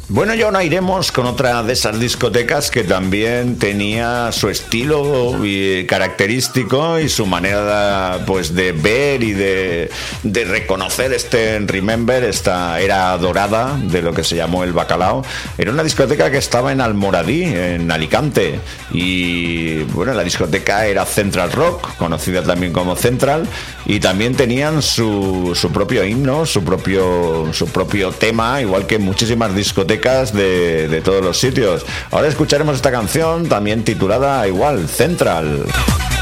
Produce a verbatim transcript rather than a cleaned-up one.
Bueno, y ahora iremos con otra de esas discotecas que también tenía su estilo y característico y su manera de, pues, de ver y de, de reconocer este Remember, esta era dorada de lo que se llamó el bacalao. Era una discoteca que estaba en Almoradí, en Alicante, y bueno, la discoteca era Central Rock, conocida también como Central, y también tenían su, su propio himno, su propio, su propio tema, igual que muchísimas discotecas De, de todos los sitios. Ahora escucharemos esta canción también titulada igual, Central.